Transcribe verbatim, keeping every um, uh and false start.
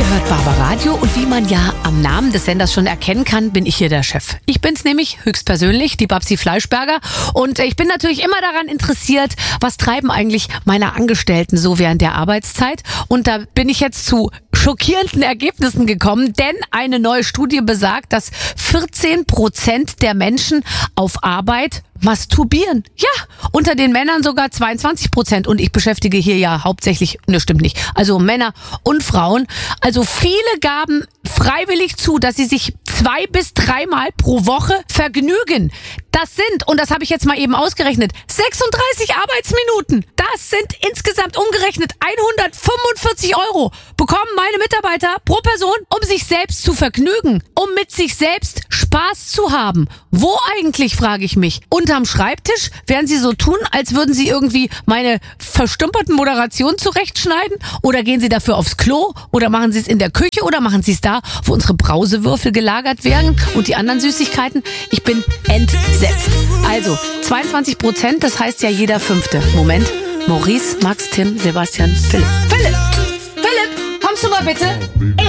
hört Barbara Radio und wie man ja am Namen des Senders schon erkennen kann, bin ich hier der Chef. Ich bin's nämlich höchstpersönlich, die Babsi Fleischberger, und ich bin natürlich immer daran interessiert, was treiben eigentlich meine Angestellten so während der Arbeitszeit, und da bin ich jetzt zu schockierenden Ergebnissen gekommen, denn eine neue Studie besagt, dass vierzehn Prozent der Menschen auf Arbeit masturbieren. Ja, unter den Männern sogar zweiundzwanzig Prozent. Und ich beschäftige hier ja hauptsächlich, ne, stimmt nicht, also Männer und Frauen. Also viele gaben freiwillig zu, dass sie sich zwei bis dreimal pro Woche vergnügen. Das sind, und das habe ich jetzt mal eben ausgerechnet, sechsunddreißig Arbeitsminuten. Das sind insgesamt umgerechnet hundertfünfundvierzig Euro. Bekommen meine Mitarbeiter pro Person, um sich selbst zu vergnügen, um mit sich selbst Spaß zu haben. Wo eigentlich, frage ich mich. Unterm Schreibtisch werden sie so tun, als würden sie irgendwie meine verstümperten Moderationen zurechtschneiden? Oder gehen sie dafür aufs Klo? Oder machen sie es in der Küche? Oder machen sie es da, wo unsere Brausewürfel gelagert werden und die anderen Süßigkeiten? Ich bin entsetzt. Also, zweiundzwanzig Prozent, das heißt ja jeder Fünfte. Moment. Maurice, Max, Tim, Sebastian, Philipp. Philipp! Philipp! Kommst du mal bitte?